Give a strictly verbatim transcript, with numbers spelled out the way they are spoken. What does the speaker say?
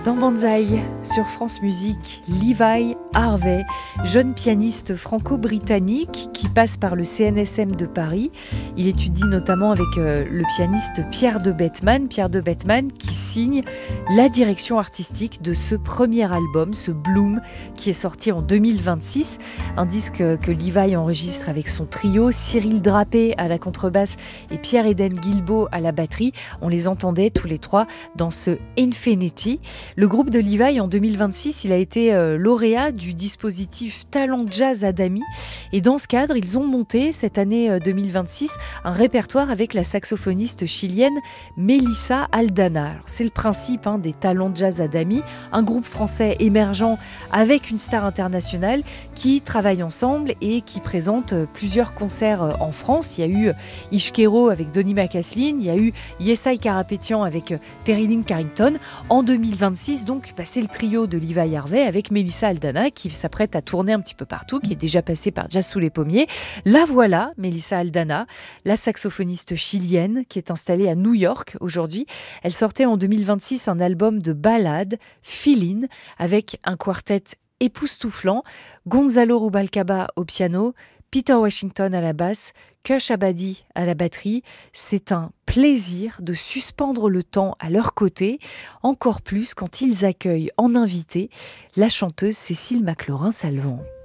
Dans Banzai, sur France Musique, Levi Harvey, jeune pianiste franco-britannique qui passe par le C N S M de Paris. Il étudie notamment avec euh, le pianiste Pierre de Bettman, Pierre de Bettman qui signe la direction artistique de ce premier album, ce Bloom, qui est sorti en deux mille vingt-six. Un disque que Levi enregistre avec son trio, Cyril Drapé à la contrebasse et Pierre-Éden Guilbeault à la batterie. On les entendait tous les trois dans ce Infinity. Le groupe de Levi, en deux mille vingt-six, il a été euh, lauréat du dispositif Talent Jazz Adami. Et dans ce cadre, ils ont monté, cette année euh, deux mille vingt-six, un répertoire avec la saxophoniste chilienne Melissa Aldana. Alors, c'est le principe hein, des Talent Jazz Adami, un groupe français émergent avec une star internationale qui travaille ensemble et qui présente euh, plusieurs concerts euh, en France. Il y a eu Ishkero avec Donny McCaslin, il y a eu Yesai Karapetian avec euh, Terry Lynn Carrington. En deux mille vingt-six, donc, bah, c'est le trio de Levi Harvey avec Melissa Aldana qui s'apprête à tourner un petit peu partout, qui est déjà passée par Jazz sous les pommiers. La voilà, Melissa Aldana, la saxophoniste chilienne qui est installée à New York aujourd'hui. Elle sortait en deux mille vingt-six un album de ballades, Feelin', avec un quartet époustouflant, Gonzalo Rubalcaba au piano, Peter Washington à la basse, Kush Abadi à la batterie. C'est un plaisir de suspendre le temps à leur côté, encore plus quand ils accueillent en invité la chanteuse Cécile McLaurin-Salvant.